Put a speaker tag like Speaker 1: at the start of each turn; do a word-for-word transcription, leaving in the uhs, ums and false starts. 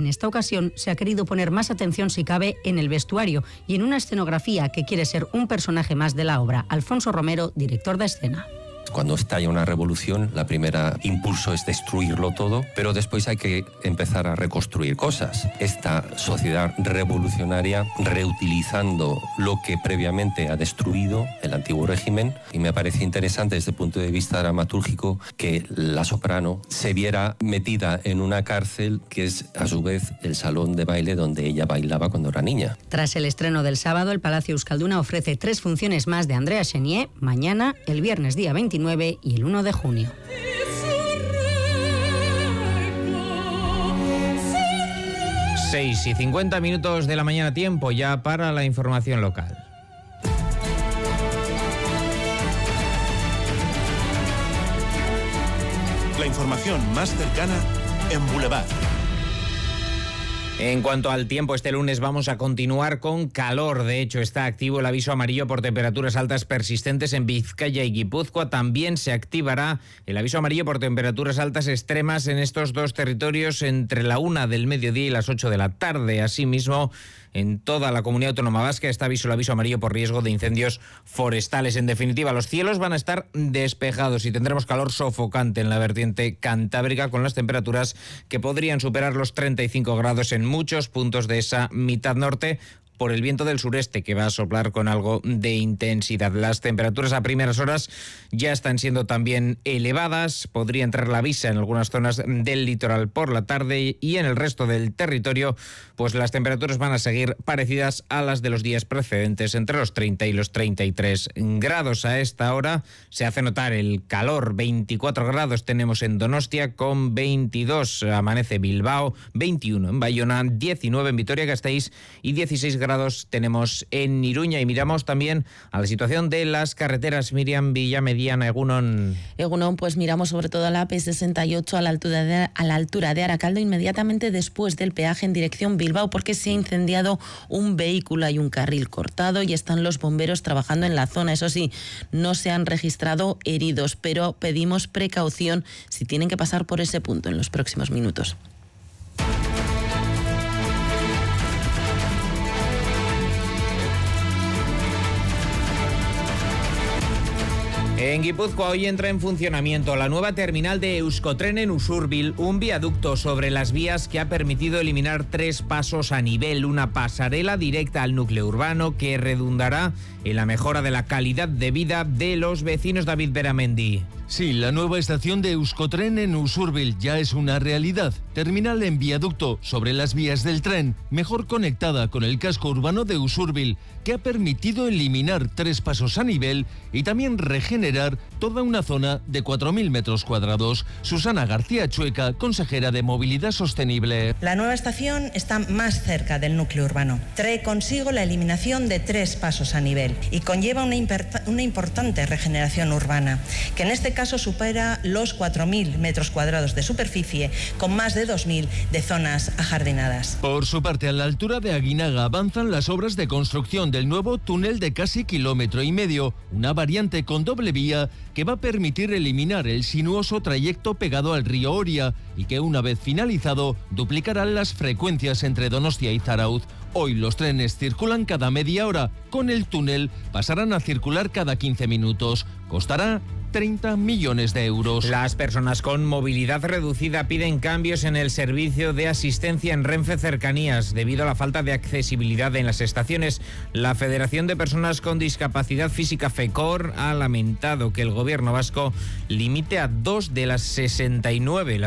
Speaker 1: En esta ocasión se ha querido poner más atención, si cabe, en el vestuario y en una escenografía que quiere ser un personaje más de la obra. Alfonso Romero, director de escena.
Speaker 2: Cuando estalla una revolución, la primera impulso es destruirlo todo, pero después hay que empezar a reconstruir cosas. Esta sociedad revolucionaria, reutilizando lo que previamente ha destruido el antiguo régimen, y me parece interesante desde el punto de vista dramatúrgico que la soprano se viera metida en una cárcel que es a su vez el salón de baile donde ella bailaba cuando era niña.
Speaker 1: Tras el estreno del sábado, el Palacio Euskalduna ofrece tres funciones más de Andrea Chenier, mañana, el viernes día veintinueve y el uno de junio.
Speaker 3: seis y cincuenta minutos de la mañana, tiempo ya para la información local.
Speaker 4: La información más cercana en Boulevard.
Speaker 3: En cuanto al tiempo, este lunes vamos a continuar con calor. De hecho, está activo el aviso amarillo por temperaturas altas persistentes en Vizcaya y Guipúzcoa. También se activará el aviso amarillo por temperaturas altas extremas en estos dos territorios entre la una del mediodía y las ocho de la tarde. Asimismo, en toda la comunidad autónoma vasca está aviso el aviso amarillo por riesgo de incendios forestales. En definitiva, los cielos van a estar despejados y tendremos calor sofocante en la vertiente cantábrica, con las temperaturas que podrían superar los treinta y cinco grados en muchos puntos de esa mitad norte, por el viento del sureste, que va a soplar con algo de intensidad. Las temperaturas a primeras horas ya están siendo también elevadas. Podría entrar la brisa en algunas zonas del litoral por la tarde, y en el resto del territorio pues las temperaturas van a seguir parecidas a las de los días precedentes, entre los treinta y los treinta y tres grados. A esta hora se hace notar el calor. veinticuatro grados tenemos en Donostia, con veintidós amanece Bilbao, veintiuno en Bayona, diecinueve en Vitoria-Gasteiz y dieciséis grados tenemos en Iruña. Y miramos también a la situación de las carreteras. Miriam Villamediana, Egunon.
Speaker 5: Egunon, pues miramos sobre todo a la P sesenta y ocho a la altura de, a la altura de Aracaldo, inmediatamente después del peaje en dirección Bilbao, porque se ha incendiado un vehículo, hay un carril cortado y están los bomberos trabajando en la zona. Eso sí, no se han registrado heridos, pero pedimos precaución si tienen que pasar por ese punto en los próximos minutos.
Speaker 3: En Guipúzcoa hoy entra en funcionamiento la nueva terminal de Euskotren en Usurbil, un viaducto sobre las vías que ha permitido eliminar tres pasos a nivel, una pasarela directa al núcleo urbano que redundará en la mejora de la calidad de vida de los vecinos. David Beramendi.
Speaker 6: Sí, la nueva estación de Euskotren en Usurbil ya es una realidad. Terminal en viaducto sobre las vías del tren, mejor conectada con el casco urbano de Usurbil, que ha permitido eliminar tres pasos a nivel y también regenerar toda una zona de cuatro mil metros cuadrados. Susana García Chueca, consejera de Movilidad Sostenible.
Speaker 7: La nueva estación está más cerca del núcleo urbano. Trae consigo la eliminación de tres pasos a nivel y conlleva una, una importante regeneración urbana, que en este caso supera los cuatro mil metros cuadrados de superficie, con más de dos mil de zonas ajardinadas.
Speaker 6: Por su parte, a la altura de Aguinaga avanzan las obras de construcción del nuevo túnel de casi kilómetro y medio, una variante con doble vía que va a permitir eliminar el sinuoso trayecto pegado al río Oria y que, una vez finalizado, duplicará las frecuencias entre Donostia y Zarautz. Hoy los trenes circulan cada media hora. Con el túnel pasarán a circular cada quince minutos. Costará treinta millones de euros.
Speaker 3: Las personas con movilidad reducida piden cambios en el servicio de asistencia en Renfe Cercanías debido a la falta de accesibilidad en las estaciones. La Federación de Personas con Discapacidad Física, FECOR, ha lamentado que el gobierno vasco limite a dos de las sesenta y nueve